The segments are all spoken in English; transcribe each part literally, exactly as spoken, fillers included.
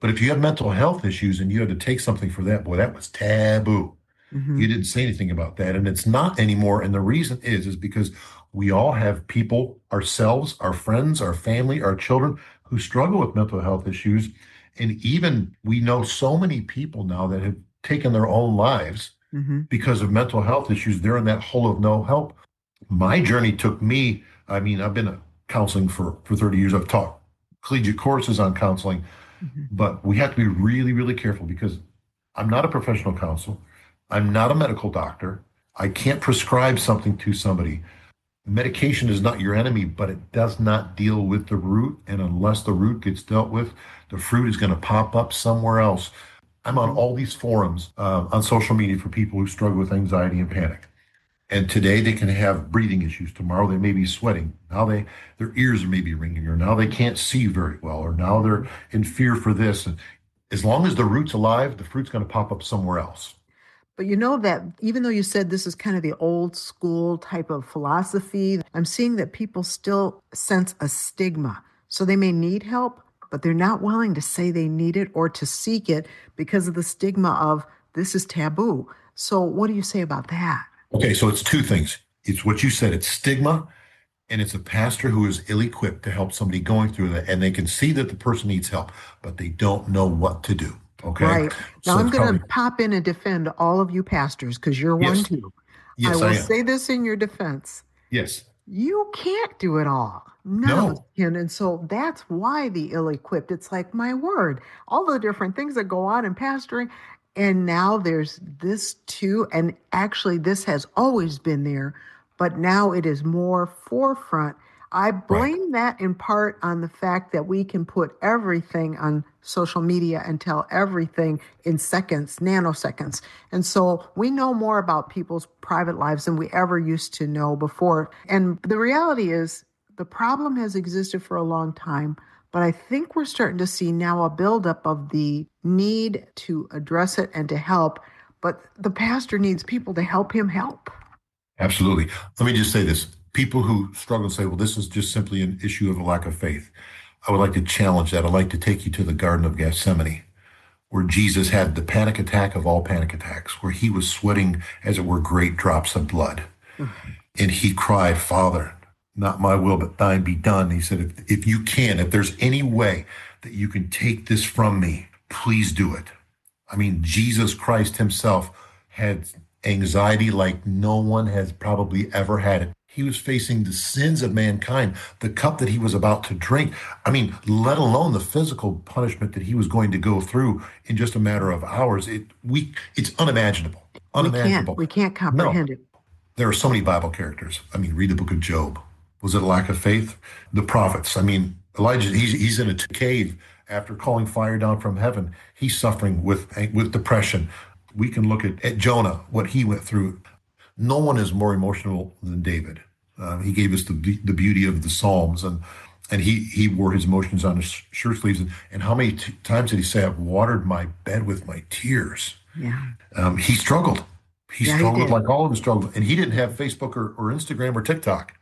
But if you have mental health issues and you had to take something for that, boy, that was taboo. Hmm. You didn't say anything about that. And it's not anymore. And the reason is, is because we all have people, ourselves, our friends, our family, our children who struggle with mental health issues. And even we know so many people now that have taken their own lives Hmm. because of mental health issues. They're in that hole of no help. My journey took me, I mean, I've been counseling for, for thirty years. I've taught collegiate courses on counseling, Hmm. but we have to be really, really careful because I'm not a professional counselor. I'm not a medical doctor. I can't prescribe something to somebody. Medication is not your enemy, but it does not deal with the root. And unless the root gets dealt with, the fruit is going to pop up somewhere else. I'm on Hmm. all these forums uh, on social media for people who struggle with anxiety and panic. And today they can have breathing issues. Tomorrow they may be sweating. Now they their ears may be ringing, or now they can't see very well, or now they're in fear for this. And as long as the root's alive, the fruit's going to pop up somewhere else. But you know that even though you said this is kind of the old school type of philosophy, I'm seeing that people still sense a stigma. So they may need help, but they're not willing to say they need it or to seek it because of the stigma of this is taboo. So what do you say about that? Okay, so it's two things. It's what you said. It's stigma, and it's a pastor who is ill-equipped to help somebody going through that, and they can see that the person needs help, but they don't know what to do. Okay, Right. Now so I'm it's going probably to pop in and defend all of you pastors because you're one yes, too. I yes, I will am. say this in your defense. Yes, You can't do it all. None of us no, can. And so that's why the ill equipped, it's like, my word, all the different things that go on in pastoring. And now there's this too. And actually, this has always been there, but now it is more forefront. I right. blame that in part on the fact that we can put everything on social media and tell everything in seconds, nanoseconds. And so we know more about people's private lives than we ever used to know before. And the reality is, the problem has existed for a long time, but I think we're starting to see now a buildup of the need to address it and to help. But the pastor needs people to help him help. Absolutely. Let me just say this. People who struggle say, well, this is just simply an issue of a lack of faith. I would like to challenge that. I'd like to take you to the Garden of Gethsemane, where Jesus had the panic attack of all panic attacks, where he was sweating, as it were, great drops of blood. And he cried, Father, not my will, but thine be done. He said, if, if you can, if there's any way that you can take this from me, please do it. I mean, Jesus Christ himself had anxiety like no one has probably ever had it. He was facing the sins of mankind, the cup that he was about to drink. I mean, let alone the physical punishment that he was going to go through in just a matter of hours. It we it's unimaginable. We can't Unimaginable. we can't No, comprehend it. there are so many Bible characters. I mean, read the book of Job. Was it a lack of faith? The prophets. I mean, Elijah, he's, he's in a cave after calling fire down from heaven. He's suffering with, with depression. We can look at, at Jonah, what he went through. No one is more emotional than David. Uh, he gave us the, the beauty of the Psalms, and and he he wore his emotions on his shirt sleeves. And, and how many t- times did he say, I've watered my bed with my tears? Yeah. Um, he struggled. He Yeah, he struggled did. like all of us struggled. And he didn't have Facebook or, or Instagram or TikTok.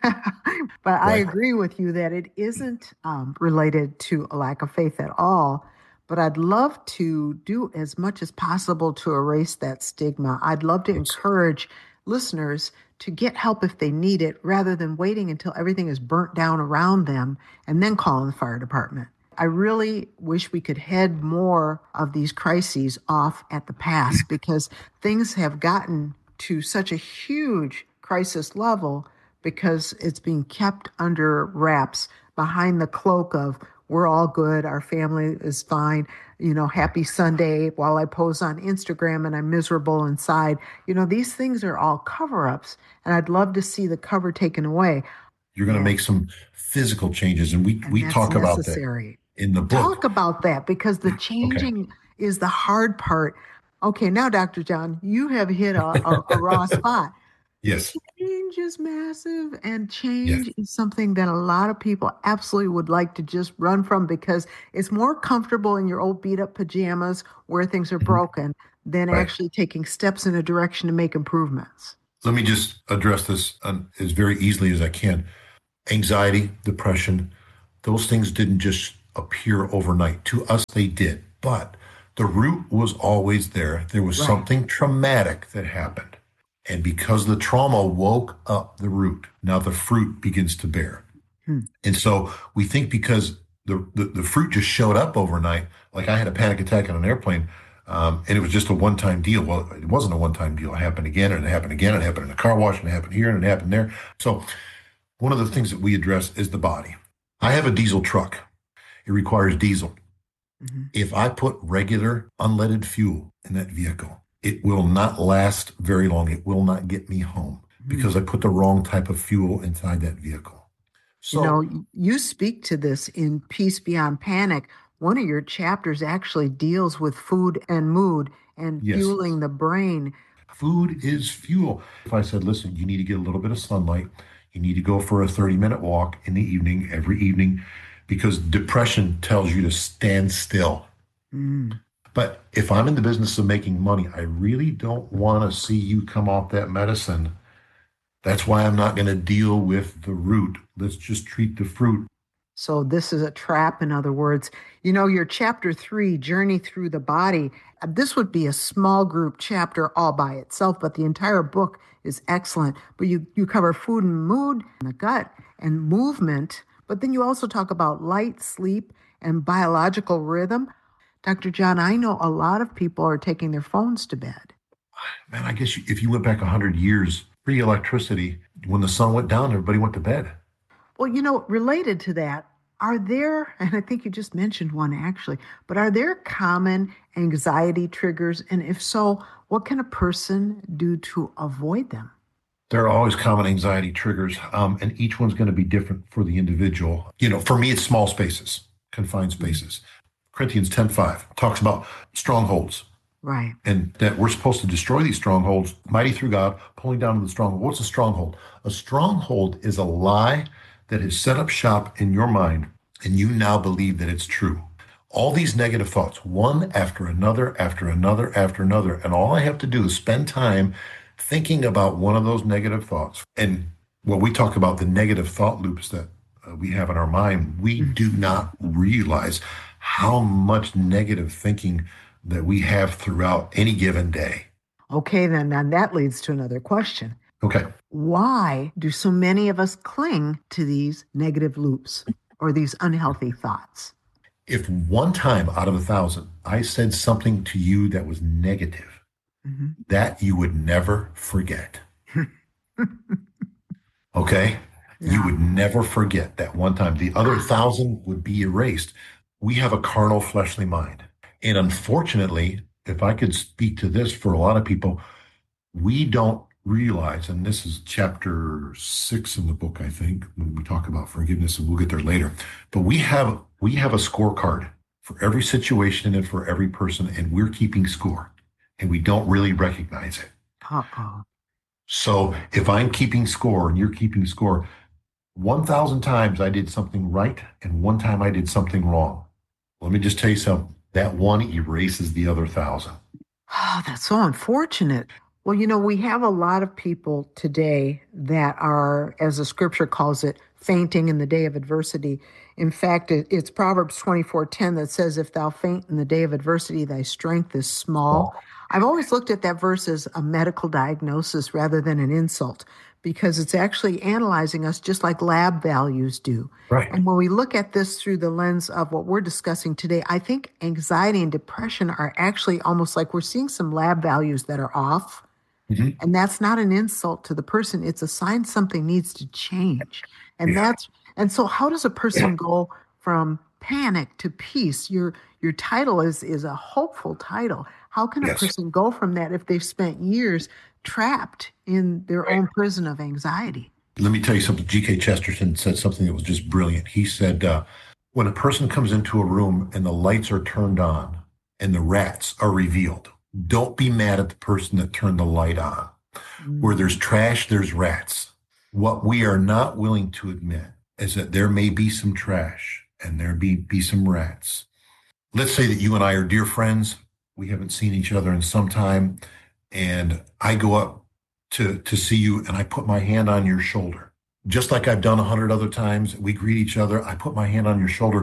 But I Right. agree with you that it isn't um, related to a lack of faith at all. But I'd love to do as much as possible to erase that stigma. I'd love to Yes. encourage listeners to get help if they need it rather than waiting until everything is burnt down around them and then calling the fire department. I really wish we could head more of these crises off at the pass because things have gotten to such a huge crisis level because it's being kept under wraps behind the cloak of we're all good, our family is fine, you know, happy Sunday while I pose on Instagram and I'm miserable inside. You know, these things are all cover ups, and I'd love to see the cover taken away. You're going to make And some physical changes. And we, and we that's talk about that necessary. in the book. Talk about that because the Okay. changing is the hard part. Okay, now, doctor John, you have hit a, a, a raw spot. Yes. Change is massive, and Yes. change is something that a lot of people absolutely would like to just run from because it's more comfortable in your old beat up pajamas where things are Mhm. broken than Right. actually taking steps in a direction to make improvements. Let me just address this um, as very easily as I can. Anxiety, depression, those things didn't just appear overnight. To us, they did. But the root was always there. There was Right. something traumatic that happened. And because the trauma woke up the root, now the fruit begins to bear. Hmm. And so we think because the, the, the fruit just showed up overnight, like I had a panic attack on an airplane, um, and it was just a one-time deal. Well, it wasn't a one-time deal. It happened again, and it happened again, and it happened in a car wash, and it happened here, and it happened there. So one of the things that we address is the body. I have a diesel truck. It requires diesel. Mm-hmm. If I put regular unleaded fuel in that vehicle, it will not last very long. It will not get me home because I put the wrong type of fuel inside that vehicle. So, you know, you speak to this in Peace Beyond Panic. One of your chapters actually deals with food and mood and Yes. fueling the brain. Food is fuel. If I said, listen, you need to get a little bit of sunlight, you need to go for a thirty minute walk in the evening, every evening, because depression tells you to stand still. Mm. But if I'm in the business of making money, I really don't want to see you come off that medicine. That's why I'm not going to deal with the root. Let's just treat the fruit. So this is a trap, in other words. You know, your chapter three, Journey Through the Body, this would be a small group chapter all by itself, but the entire book is excellent. But you, you cover food and mood, and the gut, and movement. But then you also talk about light, sleep, and biological rhythm. Doctor John, I know a lot of people are taking their phones to bed. Man, I guess if you went back one hundred years, pre-electricity, when the sun went down, everybody went to bed. Well, you know, related to that, are there, and I think you just mentioned one actually, but are there common anxiety triggers? And if so, what can a person do to avoid them? There are always common anxiety triggers, um, and each one's going to be different for the individual. You know, for me, it's small spaces, confined spaces. Corinthians ten five talks about strongholds. Right. And that we're supposed to destroy these strongholds, mighty through God, pulling down the stronghold. What's a stronghold? A stronghold is a lie that has set up shop in your mind, and you now believe that it's true. All these negative thoughts, one after another, after another, after another. And all I have to do is spend time thinking about one of those negative thoughts. And when we talk about the negative thought loops that uh, we have in our mind, we do not realize how much negative thinking that we have throughout any given day. Okay, then, then that leads to another question. Okay. Why do so many of us cling to these negative loops or these unhealthy thoughts? If one time out of a thousand, I said something to you that was negative, mm-hmm. that you would never forget. Okay? Yeah. You would never forget that one time. The other thousand would be erased. We have a carnal, fleshly mind. And unfortunately, if I could speak to this for a lot of people, we don't realize, and this is chapter six in the book, I think, when we talk about forgiveness, and we'll get there later. But we have we have a scorecard for every situation and for every person, and we're keeping score, and we don't really recognize it. Uh-oh. So if I'm keeping score and you're keeping score, one thousand times I did something right, and one time I did something wrong. Let me just tell you something. That one erases the other thousand. Oh, that's so unfortunate. Well, you know, we have a lot of people today that are, as the scripture calls it, fainting in the day of adversity. In fact, it, it's Proverbs twenty-four ten that says, if thou faint in the day of adversity, thy strength is small. Oh. I've always looked at that verse as a medical diagnosis rather than an insult, because it's actually analyzing us just like lab values do. Right. And when we look at this through the lens of what we're discussing today, I think anxiety and depression are actually almost like we're seeing some lab values that are off. Mm-hmm. And that's not an insult to the person. It's a sign something needs to change. And yeah. that's, and so how does a person yeah. go from panic to peace? Your, your title is, is a hopeful title. How can a yes. person go from that if they've spent years trapped in their right. own prison of anxiety? Let me tell you something. G K Chesterton said something that was just brilliant. He said, uh, when a person comes into a room and the lights are turned on and the rats are revealed, don't be mad at the person that turned the light on. Mm. Where there's trash, there's rats. What we are not willing to admit is that there may be some trash and there be, be some rats. Let's say that you and I are dear friends. We haven't seen each other in some time. And I go up to, to see you and I put my hand on your shoulder. Just like I've done a hundred other times, we greet each other. I put my hand on your shoulder,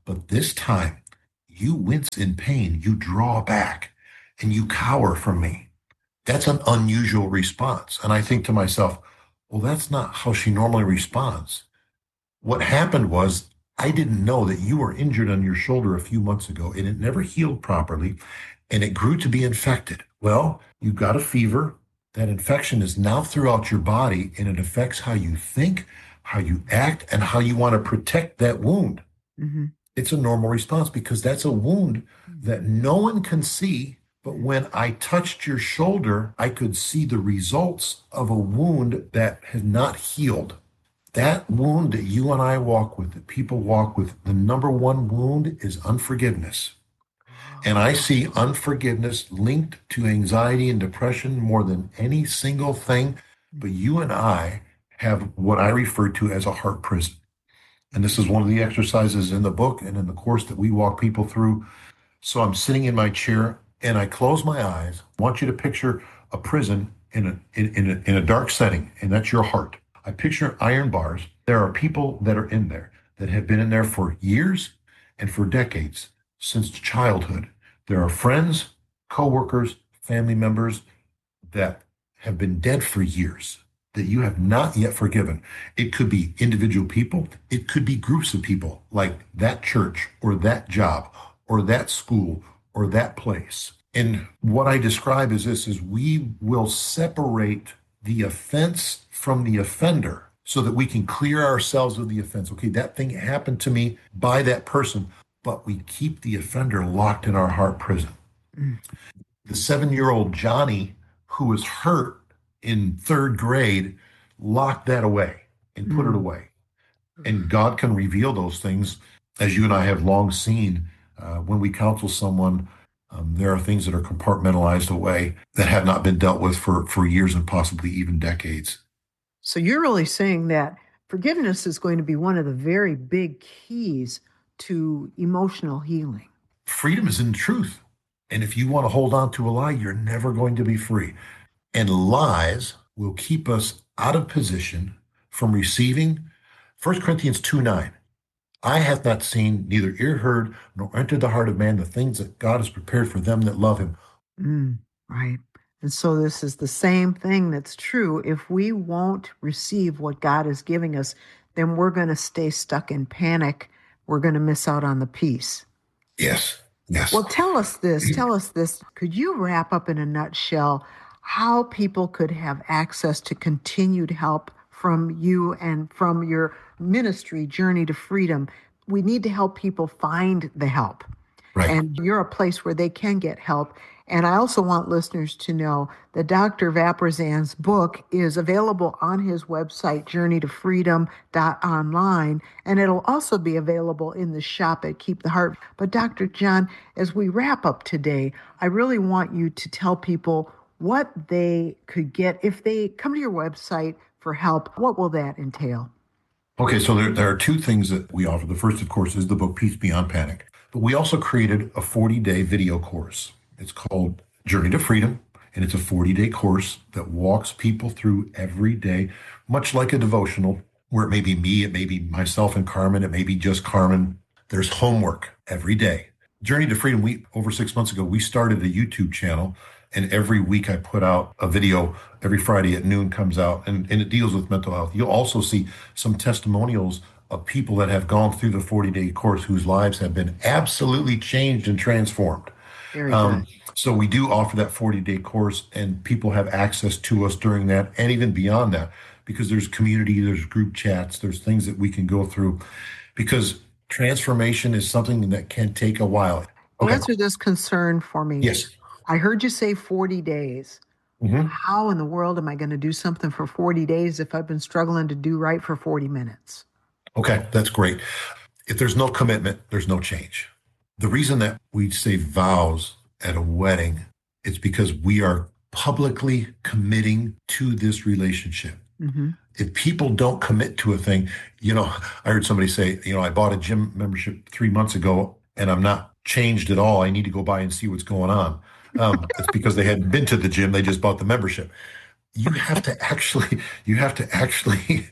But this time, you wince in pain, you draw back, and you cower from me. That's an unusual response. And I think to myself, well, that's not how she normally responds. What happened was I didn't know that you were injured on your shoulder a few months ago and it never healed properly and it grew to be infected. Well, you got a fever. That infection is now throughout your body and it affects how you think, how you act, and how you want to protect that wound. Mm-hmm. It's a normal response because that's a wound that no one can see. But when I touched your shoulder, I could see the results of a wound that has not healed. That wound that you and I walk with, that people walk with, the number one wound is unforgiveness. And I see unforgiveness linked to anxiety and depression more than any single thing. But you and I have what I refer to as a heart prison. And this is one of the exercises in the book and in the course that we walk people through. So I'm sitting in my chair and I close my eyes. I want you to picture a prison in a, in, in a, in a dark setting, and that's your heart. I picture iron bars. There are people that are in there that have been in there for years and for decades, since childhood. There are friends, coworkers, family members that have been dead for years that you have not yet forgiven. It could be individual people. It could be groups of people like that church or that job or that school or that place. And what I describe is this, is we will separate the offense from the offender so that we can clear ourselves of the offense. Okay, that thing happened to me by that person, but we keep the offender locked in our heart prison. Mm. The seven-year-old Johnny who was hurt in third grade locked that away and put mm. it away. And God can reveal those things, as you and I have long seen. Uh, when we counsel someone, um, there are things that are compartmentalized away that have not been dealt with for, for years and possibly even decades. So you're really saying that forgiveness is going to be one of the very big keys to emotional healing. Freedom is in truth. And if you want to hold on to a lie, you're never going to be free. And lies will keep us out of position from receiving. First Corinthians two nine. Eye hath not seen, neither ear heard, nor entered the heart of man the things that God has prepared for them that love him. Mm, right. And so this is the same thing that's true. If we won't receive what God is giving us, then we're going to stay stuck in panic. We're going to miss out on the peace. Yes. Yes. Well, tell us this. Tell us this. Could you wrap up in a nutshell how people could have access to continued help from you and from your ministry, Journey to Freedom? We need to help people find the help. Right. And you're a place where they can get help. And I also want listeners to know that Doctor Vaprazan's book is available on his website, journey to freedom dot online, and it'll also be available in the shop at Keep the Heart. But Doctor John, as we wrap up today, I really want you to tell people what they could get if they come to your website for help. What will that entail? Okay, so there, there are two things that we offer. The first, of course, is the book Peace Beyond Panic. But we also created a forty-day video course. It's called Journey to Freedom, and it's a forty-day course that walks people through every day, much like a devotional, where it may be me, it may be myself and Carmen, it may be just Carmen. There's homework every day. Journey to Freedom, we over six months ago, we started a YouTube channel, and every week I put out a video. Every Friday at noon comes out, and, and it deals with mental health. You'll also see some testimonials of people that have gone through the forty-day course whose lives have been absolutely changed and transformed. Very um, good. So we do offer that forty-day course, and people have access to us during that and even beyond that, because there's community, there's group chats, there's things that we can go through, because transformation is something that can take a while. Okay. Answer this concern for me. Yes. I heard you say forty days. Mm-hmm. How in the world am I going to do something for forty days if I've been struggling to do right for forty minutes? Okay, that's great. If there's no commitment, there's no change. The reason that we say vows at a wedding is because we are publicly committing to this relationship. Mm-hmm. If people don't commit to a thing, you know, I heard somebody say, you know, I bought a gym membership three months ago and I'm not changed at all. I need to go by and see what's going on. Um, it's because they hadn't been to the gym. They just bought the membership. You have to actually, you have to actually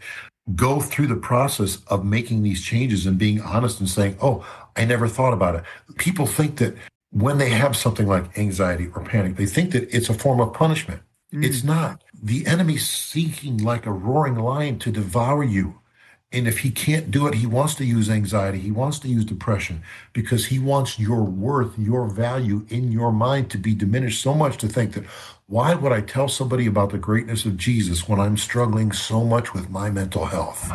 go through the process of making these changes and being honest and saying, oh, I never thought about it. People think that when they have something like anxiety or panic, they think that it's a form of punishment. Mm. It's not. The enemy's seeking like a roaring lion to devour you. And if he can't do it, he wants to use anxiety. He wants to use depression because he wants your worth, your value in your mind to be diminished so much to think that, why would I tell somebody about the greatness of Jesus when I'm struggling so much with my mental health?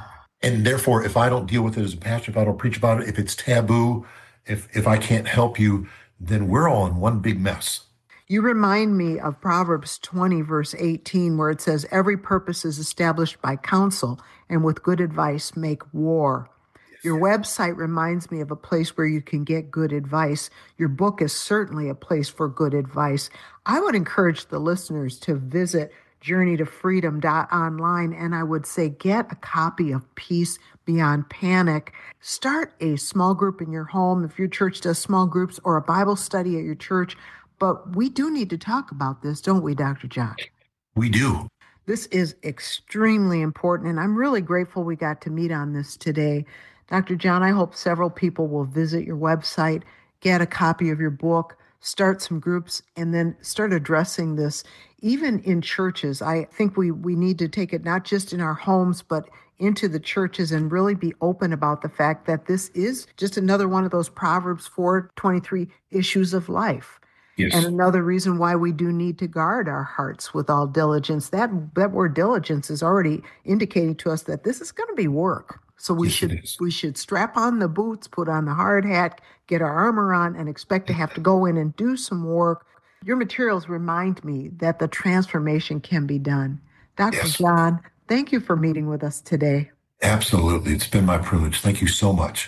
And therefore, if I don't deal with it as a pastor, if I don't preach about it, if it's taboo, if if I can't help you, then we're all in one big mess. You remind me of Proverbs twenty, verse eighteen, where it says, every purpose is established by counsel, and with good advice make war. Yes. Your website reminds me of a place where you can get good advice. Your book is certainly a place for good advice. I would encourage the listeners to visit journey to freedom dot online, and I would say get a copy of Peace Beyond Panic. Start a small group in your home if your church does small groups, or a Bible study at your church. But we do need to talk about this, don't we, Doctor John? We do. This is extremely important, and I'm really grateful we got to meet on this today. Doctor John, I hope several people will visit your website, get a copy of your book, start some groups, and then start addressing this. Even in churches, I think we, we need to take it not just in our homes, but into the churches and really be open about the fact that this is just another one of those Proverbs four twenty-three issues of life. Yes. And another reason why we do need to guard our hearts with all diligence. That that word diligence is already indicating to us that this is going to be work. So we yes, should we should strap on the boots, put on the hard hat, get our armor on, and expect to have to go in and do some work. Your materials remind me that the transformation can be done. Doctor Yes. John, thank you for meeting with us today. Absolutely. It's been my privilege. Thank you so much.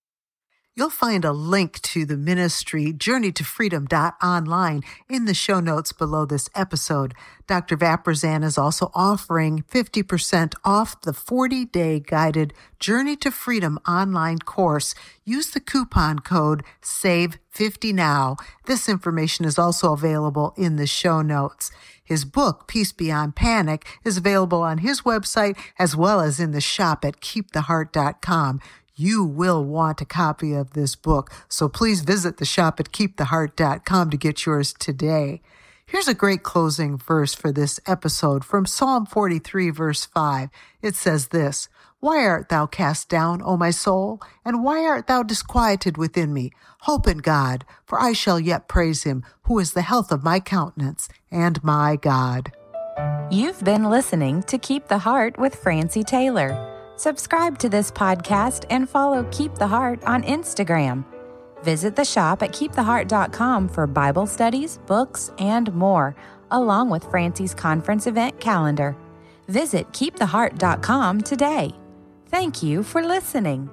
You'll find a link to the ministry, journey to freedom dot online, in the show notes below this episode. Doctor Vaprazan is also offering fifty percent off the forty-day guided Journey to Freedom online course. Use the coupon code save fifty now. This information is also available in the show notes. His book, Peace Beyond Panic, is available on his website as well as in the shop at keep the heart dot com. You will want a copy of this book, so please visit the shop at keep the heart dot com to get yours today. Here's a great closing verse for this episode from Psalm forty-three, verse five. It says this, why art thou cast down, O my soul? And why art thou disquieted within me? Hope in God, for I shall yet praise him, who is the health of my countenance and my God. You've been listening to Keep the Heart with Francie Taylor. Subscribe to this podcast and follow Keep the Heart on Instagram. Visit the shop at keep the heart dot com for Bible studies, books, and more, along with Francie's conference event calendar. Visit keep the heart dot com today. Thank you for listening.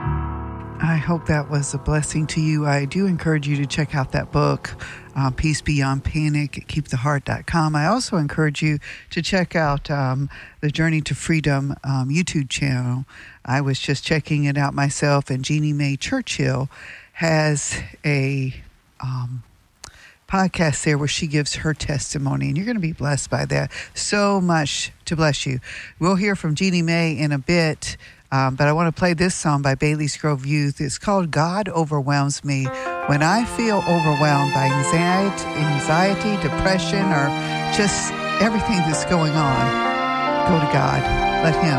I hope that was a blessing to you. I do encourage you to check out that book, uh, Peace Beyond Panic, at keep the heart dot com. I also encourage you to check out um, the Journey to Freedom um, YouTube channel. I was just checking it out myself, and Jeannie Mae Churchill has a um, podcast there where she gives her testimony, and you're going to be blessed by that. So much to bless you. We'll hear from Jeannie Mae in a bit. Um, but I want to play this song by Bailey's Grove Youth. It's called God Overwhelms Me. When I feel overwhelmed by anxiety, anxiety, depression, or just everything that's going on, go to God. Let him